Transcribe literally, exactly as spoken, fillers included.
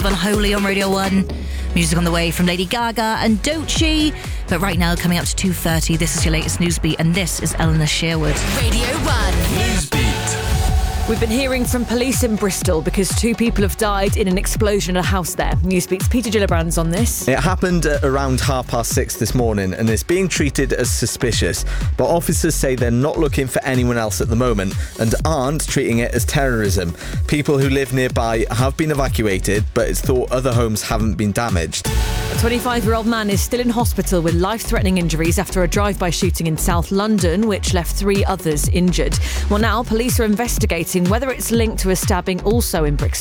Unholy on Radio one. Music on the way from Lady Gaga and Doechii. But right now, coming up to two thirty, this is your latest Newsbeat, and this is Eleanor Sherwood. Radio one. Newsbeat. We've been hearing from police in Bristol because two people have died in an explosion at a house there. Newsbeat's Peter Gillibrand's on this. It happened at around half past six this morning and is being treated as suspicious. But officers say they're not looking for anyone else at the moment and aren't treating it as terrorism. People who live nearby have been evacuated, but it's thought other homes haven't been damaged. A twenty-five-year-old man is still in hospital with life-threatening injuries after a drive-by shooting in South London, which left three others injured. Well, now police are investigating whether it's linked to a stabbing also in Brixton.